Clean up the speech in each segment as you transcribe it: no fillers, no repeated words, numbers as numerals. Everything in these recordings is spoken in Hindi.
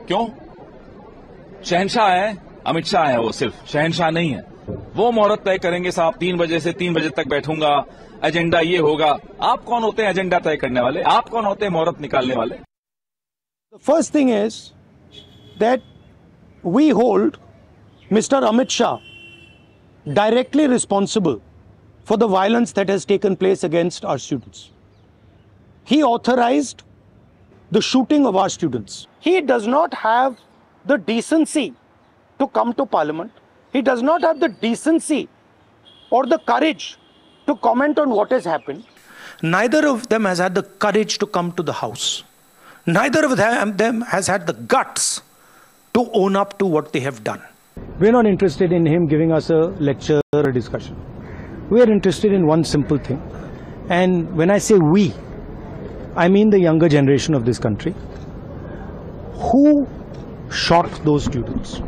क्यों? शहंशाह है, अमित शाह है, वो सिर्फ शहंशाह नहीं है। वो मुहूर्त तय करेंगे साहब, 3 बजे से 3 बजे तक बैठूंगा, एजेंडा ये होगा। आप कौन होते हैं एजेंडा तय करने वाले? आप कौन होते हैं मुहूर्त निकालने वाले? The first thing is that we hold Mr. Amit Shah directly responsible for the violence that has taken place against our students. He authorized the shooting of our students. He does not have the decency to come to Parliament. He does not have the decency or the courage to comment on what has happened. Neither of them has had the courage to come to the House. Neither of them has had the guts to own up to what they have done. We're not interested in him giving us a lecture or a discussion. We are interested in one simple thing. And when I say we, I mean the younger generation of this country. Who shot those students?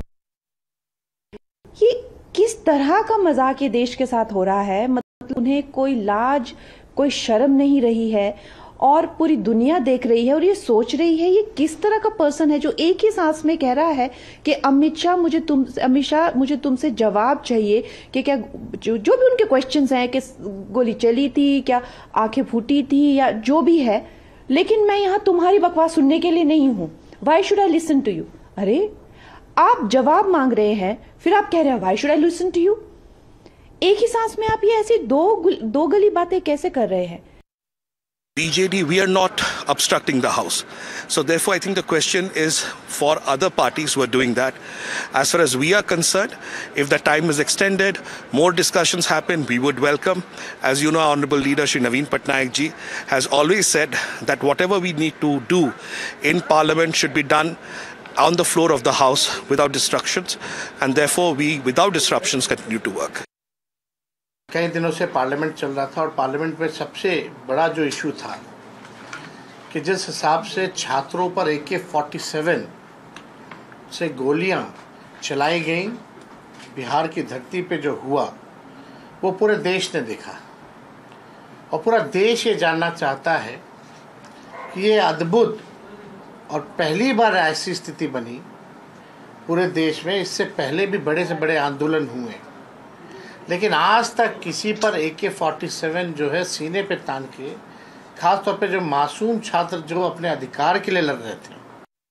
ये किस तरह का मजाक ये देश के साथ हो रहा है? मतलब उन्हें कोई लाज, कोई शर्म नहीं रही है और पूरी दुनिया देख रही है और ये सोच रही है ये किस तरह का पर्सन है जो एक ही सांस में कह रहा है कि अमित शाह मुझे तुमसे जवाब चाहिए कि क्या जो भी उनके क्वेश्चंस हैं कि गोली चली थी, क्या आंखें फूटी थी या जो भी है, लेकिन मैं यहाँ तुम्हारी बकवास सुनने के लिए नहीं हूँ। Why should I listen to you? अरे आप जवाब मांग रहे हैं, फिर आप कह रहे हैं why should I listen to you? एक ही सांस में आप ये ऐसी दो गली बातें कैसे कर रहे हैं? BJD, we are not obstructing the House. So therefore, I think the question is for other parties who are doing that. As far as we are concerned, if the time is extended, more discussions happen, we would welcome. As you know, our Honorable Leader Shri Naveen Patnaik ji has always said that whatever we need to do in Parliament should be done on the floor of the House without disruptions. And therefore, we, without disruptions, continue to work. कई दिनों से पार्लियामेंट चल रहा था और पार्लियामेंट में सबसे बड़ा जो इशू था कि जिस हिसाब से छात्रों पर AK-47 से गोलियां चलाई गईं, बिहार की धरती पे जो हुआ वो पूरे देश ने देखा और पूरा देश ये जानना चाहता है कि ये अद्भुत और पहली बार ऐसी स्थिति बनी पूरे देश में। इससे पहले भी बड़े से बड़े आंदोलन हुए, लेकिन आज तक किसी पर AK-47 जो है सीने पे तान के, खास तौर पे जो मासूम छात्र जो अपने अधिकार के लिए लड़ रहे थे।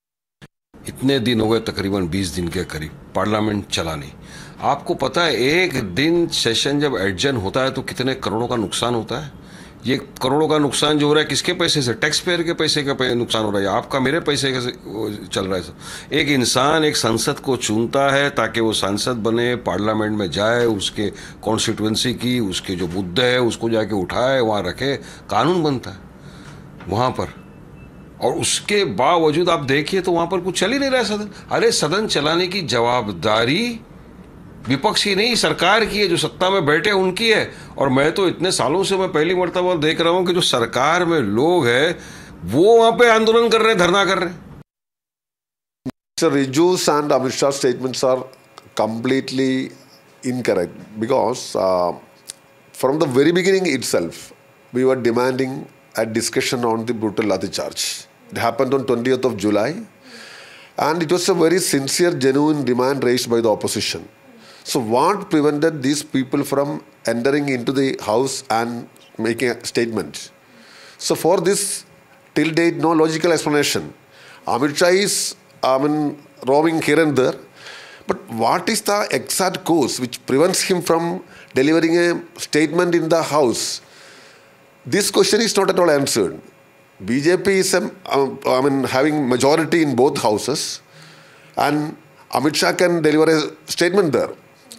इतने दिन हो गए, तकरीबन 20 दिन के करीब पार्लियामेंट चला नहीं। आपको पता है एक दिन सेशन जब एडजर्न होता है तो कितने करोड़ों का नुकसान होता है? ये करोड़ों का नुकसान जो हो रहा है किसके पैसे से? टैक्स पेयर के पैसे का नुकसान हो रहा है, आपका मेरे पैसे का चल रहा है। एक इंसान एक सांसद को चुनता है ताकि वो सांसद बने, पार्लियामेंट में जाए, उसके कॉन्स्टिट्यूएंसी की उसके जो मुद्दे है उसको जाके उठाए, वहाँ रखे, कानून बनता है वहाँ पर। और उसके बावजूद आप देखिए तो वहाँ पर कुछ चल ही नहीं रहा है सदन। अरे सदन चलाने की जवाबदारी विपक्ष की नहीं, सरकार की है, जो सत्ता में बैठे उनकी है। और मैं तो इतने सालों से मैं पहली मर्तबा देख रहा हूं कि जो सरकार में लोग हैं वो वहां पे आंदोलन कर रहे हैं, धरना कर रहे हैं। Mr. Riju's and Amit Shah's statements are completely incorrect because from the very beginning itself we were demanding a discussion on the brutal lathi charge. It happened on 20th of July and it was a very sincere, genuine demand raised by the opposition. So what prevented these people from entering into the house and making a statement? So for this, till date, no logical explanation. Amit Shah is, roaming here and there. But what is the exact cause which prevents him from delivering a statement in the house? This question is not at all answered. BJP is, having majority in both houses, and Amit Shah can deliver a statement there.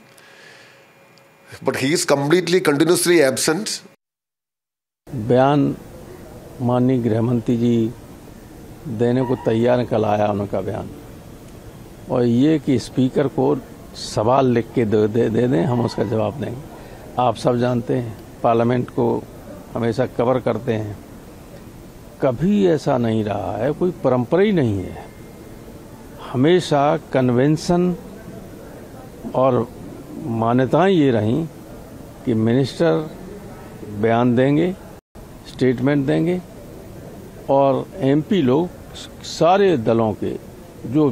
But he is completely, continuously absent. बयान माननीय गृहमंत्री जी देने को तैयार, कल आया उनका बयान, और ये कि स्पीकर को सवाल लिख के दे दें, हम उसका जवाब देंगे। आप सब जानते हैं पार्लियामेंट को हमेशा कवर करते हैं, कभी ऐसा नहीं रहा है, कोई परंपरा ही नहीं है। हमेशा कन्वेंशन और मान्यताएं ये रहीं कि मिनिस्टर बयान देंगे, स्टेटमेंट देंगे और MP लोग सारे दलों के जो